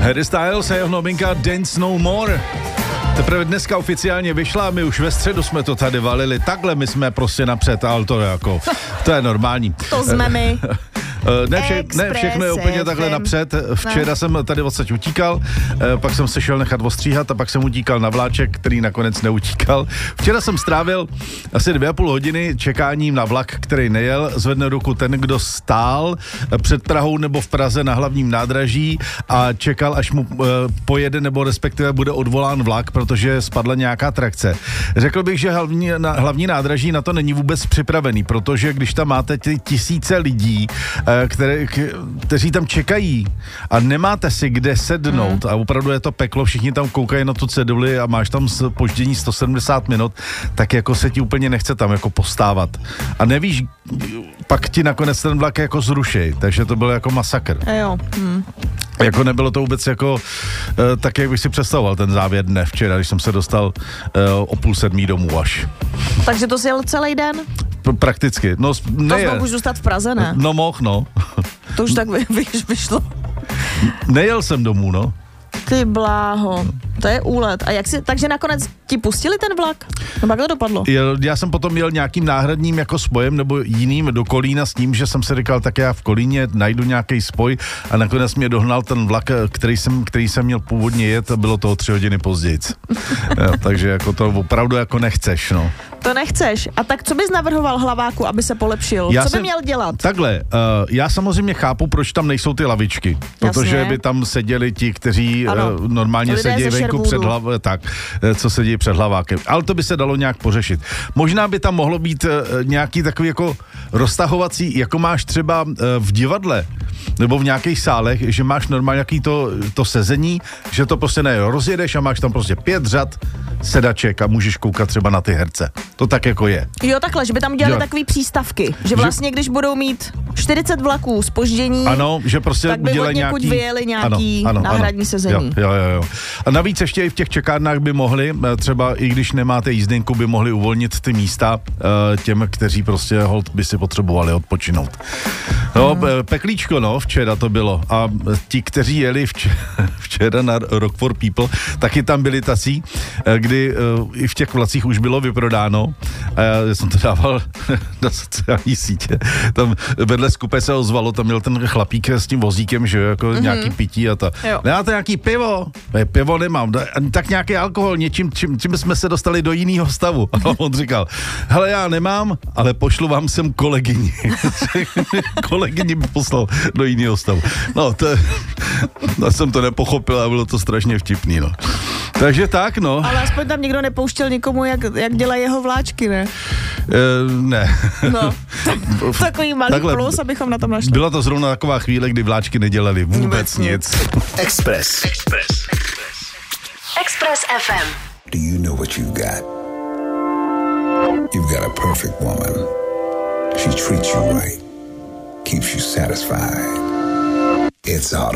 Harry Styles a jeho novinka Dance No More. Teprve dneska oficiálně vyšla, my už ve středu jsme to tady valili, takhle my jsme prostě napřed, ale to je normální. To jsme my. Ne všechno je úplně takhle napřed. Včera jsem tady odsaď utíkal, pak jsem se šel nechat ostříhat a pak jsem utíkal na vláček, který nakonec neutíkal. Včera jsem strávil asi 2,5 hodiny čekáním na vlak, který nejel. Zvedne ruku ten, kdo stál před Prahou nebo v Praze na hlavním nádraží a čekal, až mu pojede nebo respektive bude odvolán vlak, protože spadla nějaká trakce. Řekl bych, že hlavní nádraží na to není vůbec připravený, protože když tam máte ty tisíce lidí, kteří tam čekají a nemáte si kde sednout a opravdu je to peklo, všichni tam koukají na tu ceduli a máš tam zpoždění 170 minut, tak jako se ti úplně nechce tam jako postávat. A nevíš, pak ti nakonec ten vlak jako zruší, takže to bylo jako masakr. Jo. Jako nebylo to vůbec jako tak, jak bych si představoval ten závěr dne včera, když jsem se dostal o 6:30 domů až. Takže to jsi jel celý den? Prakticky. No, to znovu už zůstat v Praze, ne? No mohl, no. To už tak vyšlo. Nejel jsem domů, no. Ty bláho, to je úlet. A takže nakonec ti pustili ten vlak? No jak to dopadlo? Já jsem potom jel nějakým náhradním jako spojem nebo jiným do Kolína s tím, že jsem si říkal, tak já v Kolíně najdu nějaký spoj a nakonec mě dohnal ten vlak, který jsem měl původně jet a bylo to o 3 hodiny později. Takže jako to opravdu jako nechceš, no. To nechceš. A tak co bys navrhoval Hlaváku, aby se polepšil? Co by měl dělat? Takhle, já samozřejmě chápu, proč tam nejsou ty lavičky. Protože by tam seděli ti, kteří normálně sedí venku před co sedí před Hlavákem. Ale to by se dalo nějak pořešit. Možná by tam mohlo být nějaký takový jako roztahovací, jako máš třeba v divadle, nebo v nějakých sálech, že máš normálně jaký to sezení, že to prostě rozjedeš a máš tam prostě 5 řad sedaček a můžeš koukat třeba na ty herce. To tak jako je. Jo, takhle, že by tam dělali takový přístavky, že vlastně když budou mít 40 vlaků zpoždění, že prostě tak by od někud vyjeli nějaký náhradní sezení. Jo. A navíc ještě i v těch čekárnách by mohli, třeba i když nemáte jízdenku, by mohli uvolnit ty místa těm, kteří prostě holt by si potřebovali odpočinout. No, peklíčko, včera to bylo. A ti, kteří jeli včera na Rock for People, taky tam byli tací, kdy i v těch vlacích už bylo vyprodáno. A já jsem to dával na sociální sítě. Tam vedle skupe se ozvalo, tam měl ten chlapík s tím vozíkem, že jako nějaký pití a to. Nemáte nějaký pivo? Pivo nemám. Tak nějaký alkohol, čím jsme se dostali do jiného stavu. A on říkal, hele, já nemám, ale pošlu vám sem kolegyni. Kolegyni by poslal do jiného stavu. No, já jsem to nepochopil a bylo to strašně vtipný, no. Takže tak, no. Ale aspoň tam nikdo nepouštěl nikomu, jak dělají jeho vláčky, ne? Ne. No, takový malý plus, abychom na tom našli. Byla to zrovna taková chvíle, kdy vláčky nedělali vůbec nic. Express FM. Do you know what you've got? You've got a perfect woman. She treats you right. Keeps you satisfied. It's autumn.